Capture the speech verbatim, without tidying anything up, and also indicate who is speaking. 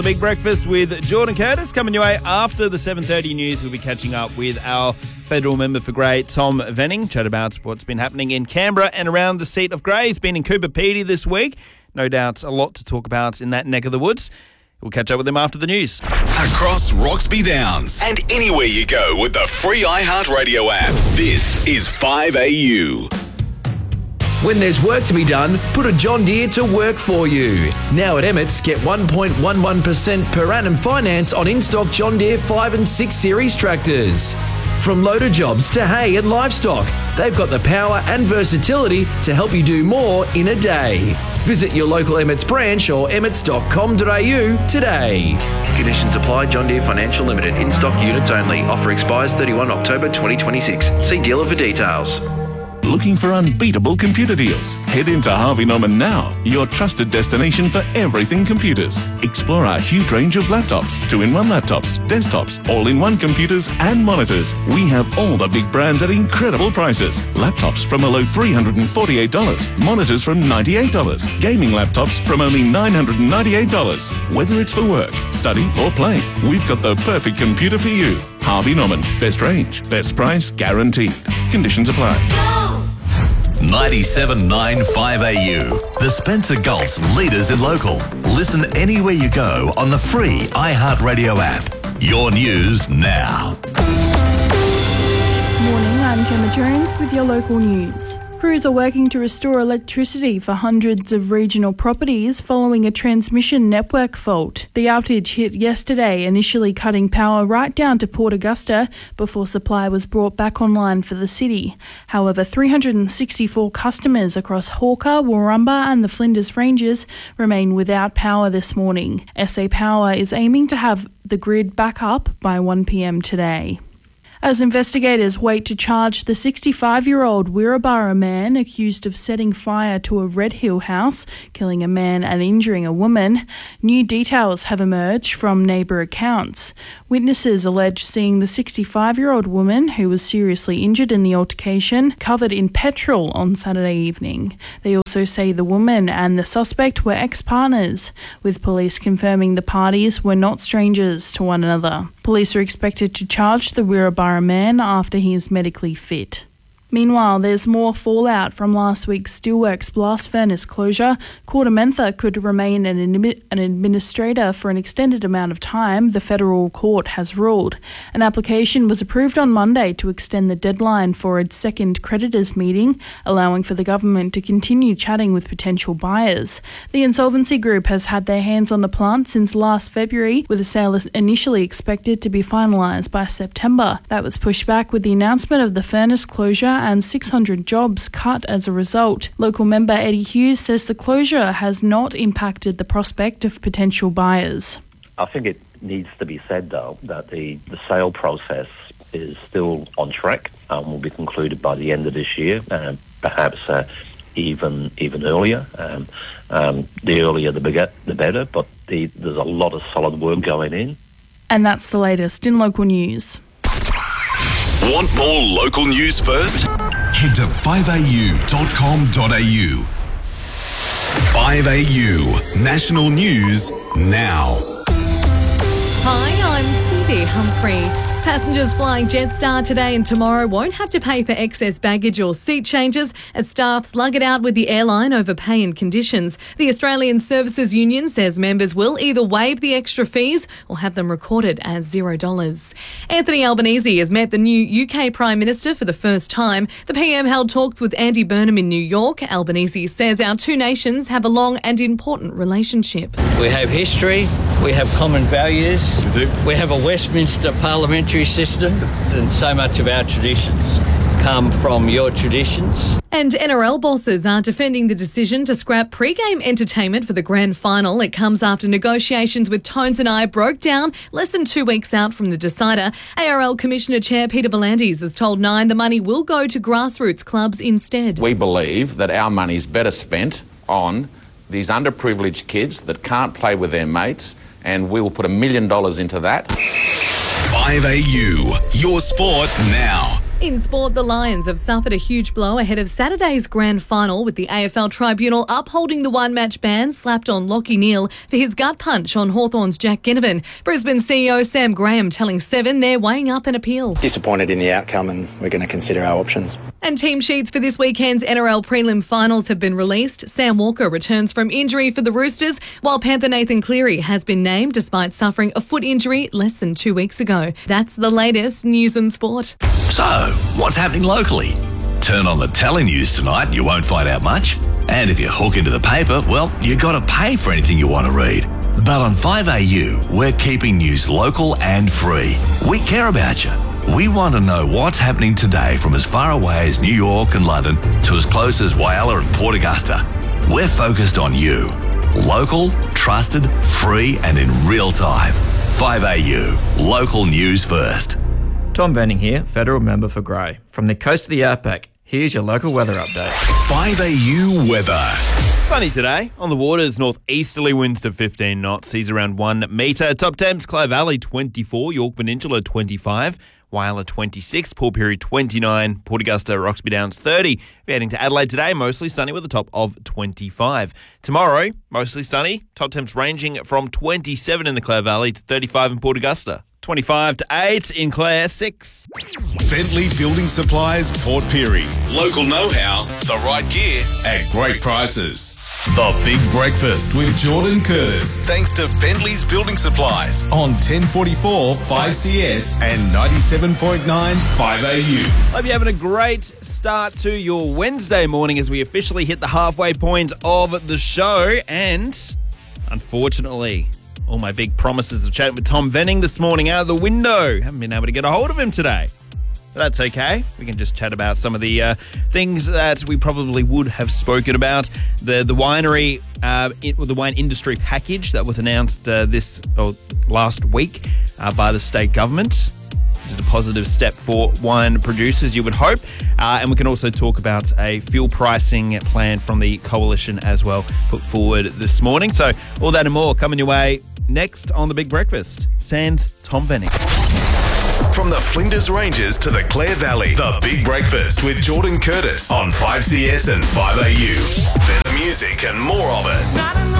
Speaker 1: The Big Breakfast with Jordan Curtis coming your way after the seven thirty news. We'll be catching up with our federal member for Grey, Tom Venning. Chat about what's been happening in Canberra and around the seat of Grey. He's been in Cooper Pedy this week. No doubt a lot to talk about in that neck of the woods. We'll catch up with him after the news.
Speaker 2: Across Roxby Downs and anywhere you go with the free iHeartRadio app. This is five A U.
Speaker 3: When there's work to be done, put a John Deere to work for you. Now at Emmett's, get one point one one percent per annum finance on in-stock John Deere five and six series tractors. From loader jobs to hay and livestock, they've got the power and versatility to help you do more in a day. Visit your local Emmett's branch or emmets dot com dot a u today. Conditions apply. John Deere Financial Limited. In-stock units only. Offer expires thirty-first of October twenty twenty-six. See dealer for details.
Speaker 4: Looking for unbeatable computer deals? Head into Harvey Norman now, your trusted destination for everything computers. Explore our huge range of laptops, two-in-one laptops, desktops, all-in-one computers and monitors. We have all the big brands at incredible prices. Laptops from a low three hundred forty-eight dollars, monitors from ninety-eight dollars, gaming laptops from only nine hundred ninety-eight dollars. Whether it's for work, study or play, we've got the perfect computer for you. Harvey Norman. Best range, best price guaranteed. Conditions apply.
Speaker 2: ninety-seven point nine five A U. The Spencer Gulf's leaders in local. Listen anywhere you go on the free iHeartRadio app. Your news now.
Speaker 5: Morning, I'm Gemma Jones with your local news. Crews are working to restore electricity for hundreds of regional properties following a transmission network fault. The outage hit yesterday, initially cutting power right down to Port Augusta before supply was brought back online for the city. However, three hundred sixty-four customers across Hawker, Warrumba and the Flinders Ranges remain without power this morning. S A Power is aiming to have the grid back up by one p m today. As investigators wait to charge the sixty-five-year-old Wirrabara man accused of setting fire to a Red Hill house, killing a man and injuring a woman, new details have emerged from neighbour accounts. Witnesses allege seeing the sixty-five-year-old woman, who was seriously injured in the altercation, covered in petrol on Saturday evening. They also say the woman and the suspect were ex-partners, with police confirming the parties were not strangers to one another. Police are expected to charge the Wirrabara man after he is medically fit. Meanwhile, there's more fallout from last week's Steelworks blast furnace closure. Kortamentha could remain an, admi- an administrator for an extended amount of time, the federal court has ruled. An application was approved on Monday to extend the deadline for its second creditors meeting, allowing for the government to continue chatting with potential buyers. The insolvency group has had their hands on the plant since last February, with a sale initially expected to be finalised by September. That was pushed back with the announcement of the furnace closure and six hundred jobs cut as a result. Local member Eddie Hughes says the closure has not impacted the prospect of potential buyers.
Speaker 6: I think it needs to be said, though, that the, the sale process is still on track and will be concluded by the end of this year, and perhaps uh, even even earlier. Um, um, the earlier the, bigger, the better, but the, there's a lot of solid work going in.
Speaker 5: And that's the latest in local news.
Speaker 2: Want more local news first? Head to five a u dot com dot a u. five A U National News Now.
Speaker 7: Hi, I'm Cindy Humphrey. Passengers flying Jetstar today and tomorrow won't have to pay for excess baggage or seat changes as staff slug it out with the airline over pay and conditions. The Australian Services Union says members will either waive the extra fees or have them recorded as zero dollars. Anthony Albanese has met the new U K Prime Minister for the first time. The P M held talks with Andy Burnham in New York. Albanese says our two nations have a long and important relationship.
Speaker 8: We have history, we have common values, we, do. we have a Westminster parliamentary system, and so much of our traditions come from your traditions.
Speaker 7: And N R L bosses are defending the decision to scrap pre-game entertainment for the grand final. It comes after negotiations with Tones and I broke down less than two weeks out from the decider. A R L Commissioner Chair Peter V'landys has told Nine the money will go to grassroots clubs instead.
Speaker 9: We believe that our money is better spent on these underprivileged kids that can't play with their mates, and we will put a million dollars into that.
Speaker 2: five A U, your sport now.
Speaker 7: In sport, the Lions have suffered a huge blow ahead of Saturday's grand final, with the A F L Tribunal upholding the one-match ban slapped on Lachie Neale for his gut punch on Hawthorn's Jack Ginnivan. Brisbane C E O Sam Graham telling Seven they're weighing up an appeal.
Speaker 10: Disappointed in the outcome, and we're going to consider our options.
Speaker 7: And team sheets for this weekend's N R L prelim finals have been released. Sam Walker returns from injury for the Roosters, while Panther Nathan Cleary has been named despite suffering a foot injury less than two weeks ago. That's the latest news and sport.
Speaker 11: So, what's happening locally? Turn on the telly news tonight and you won't find out much. And if you hook into the paper, well, you got to pay for anything you want to read. But on five A U, we're keeping news local and free. We care about you. We want to know what's happening today from as far away as New York and London to as close as Whyalla and Port Augusta. We're focused on you. Local, trusted, free and in real time. five A U, local news first.
Speaker 12: Tom Venning here, Federal Member for Grey. From the coast of the Outback, here's your local weather update.
Speaker 2: five A U weather.
Speaker 1: Sunny today. On the waters, northeasterly winds to fifteen knots, seas around one metre. Top temps, Clare Valley twenty-four, York Peninsula twenty-five, Whyalla twenty-six, Port Pirie twenty-nine, Port Augusta, Roxby Downs thirty. We're heading to Adelaide today, mostly sunny with a top of twenty-five. Tomorrow, mostly sunny, top temps ranging from twenty-seven in the Clare Valley to thirty-five in Port Augusta. twenty-five to eight in Clare, six.
Speaker 2: Bentley Building Supplies, Port Pirie. Local know-how, the right gear at great prices. The Big Breakfast with Jordan Curtis. Thanks to Bentley's Building Supplies on ten forty-four five C S and ninety-seven point nine five A U.
Speaker 1: Hope you're having a great start to your Wednesday morning as we officially hit the halfway point of the show. And unfortunately, all my big promises of chatting with Tom Venning this morning out of the window. Haven't been able to get a hold of him today. But that's okay. We can just chat about some of the uh, things that we probably would have spoken about. The the winery, uh, it, the wine industry package that was announced uh, this or last week uh, by the state government, which is a positive step for wine producers, you would hope. Uh, and we can also talk about a fuel pricing plan from the coalition as well, put forward this morning. So all that and more coming your way next on The Big Breakfast. Sans Tom Venning.
Speaker 2: From the Flinders Ranges to the Clare Valley, The Big Breakfast with Jordan Curtis on five C S and five A U. Better music and more of it.